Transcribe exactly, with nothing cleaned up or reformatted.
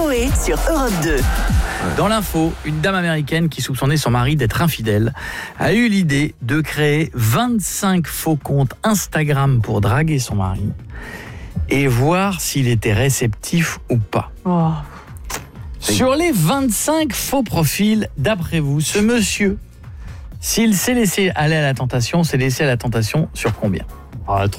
Coé sur Europe deux. Dans l'info, une dame américaine qui soupçonnait son mari d'être infidèle a eu l'idée de créer vingt-cinq faux comptes Instagram pour draguer son mari et voir s'il était réceptif ou pas. Oh. Sur les vingt-cinq faux profils, d'après vous, ce monsieur, s'il s'est laissé aller à la tentation, s'est laissé à la tentation sur combien ? Ah,